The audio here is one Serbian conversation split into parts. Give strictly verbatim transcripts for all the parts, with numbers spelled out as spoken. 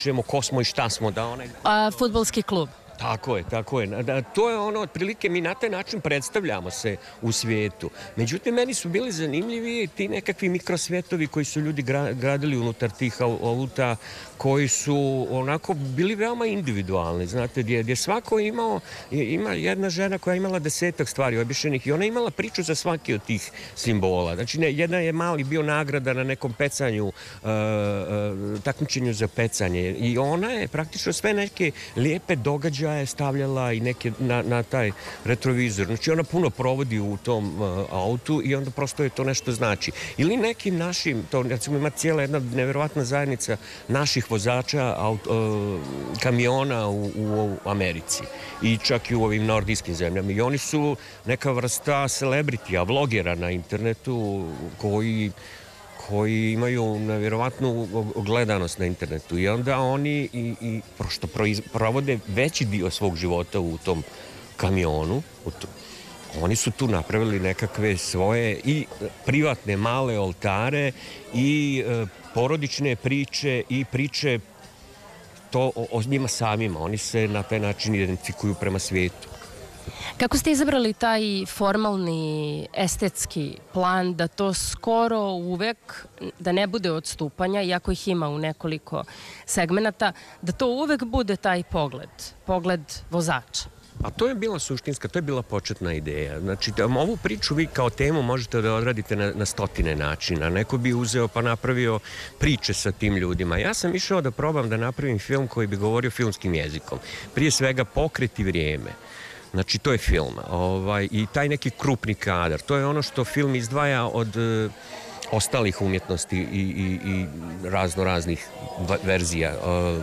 kažemo ko smo i šta smo. Da onaj... A, fudbalski klub. Tako je, tako je. Da, to je ono, otprilike, mi na taj način predstavljamo se u svijetu. Međutim, meni su bili zanimljivi ti nekakvi mikrosvjetovi koji su ljudi gra, gradili unutar tih auta, koji su onako bili veoma individualni, znate, gdje, gdje svako imao, ima jedna žena koja je imala desetak stvari obješenih i ona je imala priču za svaki od tih simbola. Znači, ne, jedna je mali bio nagrada na nekom pecanju, uh, uh, takmičenju za pecanje i ona je praktično sve neke lijepe događaje je stavljala i neke na, na taj retrovizor. Znači ona puno provodi u tom uh, autu i onda prosto je to nešto znači. Ili nekim našim, to recimo ima cijela jedna nevjerovatna zajednica naših vozača auto, uh, kamiona u, u Americi i čak i u ovim nordijskim zemljama. I oni su neka vrsta celebritija, vlogera na internetu koji koji imaju nevjerovatnu gledanost na internetu i onda oni i, i prosto proiz, provode veći dio svog života u tom kamionu. U to, oni su tu napravili nekakve svoje i privatne male oltare i e, porodične priče i priče to o, o njima samima. Oni se na taj način identifikuju prema svijetu. Kako ste izabrali taj formalni estetski plan da to skoro uvek, da ne bude odstupanja, iako ih ima u nekoliko segmenata, da to uvek bude taj pogled, pogled vozača? A to je bila suštinska, to je bila početna ideja. Znači, ovu priču vi kao temu možete da odradite na, na stotine načina. Neko bi uzeo pa napravio priče sa tim ljudima. Ja sam išao da probam da napravim film koji bi govorio filmskim jezikom. Prije svega Pokret i vrijeme. Znači, to je film. Ovaj, i taj neki krupni kadar. To je ono što film izdvaja od e, ostalih umjetnosti i, i, i razno raznih verzija e,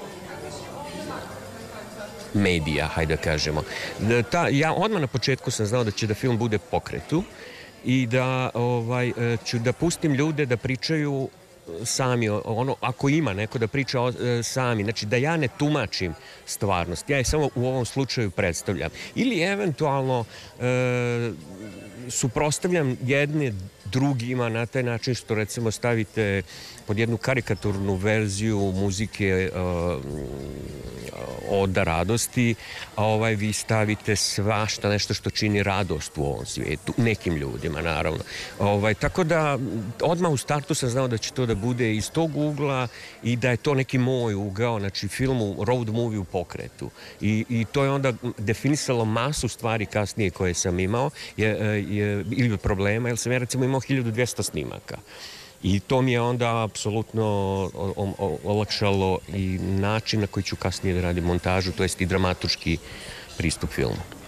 medija, hajde da kažemo. Ta, ja odmah na početku sam znao da će da film bude pokretu i da ovaj, ću da pustim ljude da pričaju sami, ono, ako ima neko da priča o, e, sami, znači da ja ne tumačim stvarnost, ja je samo u ovom slučaju predstavljam. Ili eventualno e, suprostavljam jedne drugima na taj način što recimo stavite pod jednu karikaturnu verziju muzike uh, Oda radosti, a ovaj vi stavite svašta nešto što čini radost u ovom svijetu, nekim ljudima naravno. Ovaj, tako da odmah u startu sam znao da će to da bude iz tog ugla i da je to neki moj ugao, znači filmu, road movie u pokretu. I, i to je onda definisalo masu stvari kasnije koje sam imao je, je, ili problema, jer sam ja recimo imao hiljadu dvjesto snimaka. I to mi je onda apsolutno olakšalo i način na koji ću kasnije da radim montažu, to jest i dramaturški pristup filmu.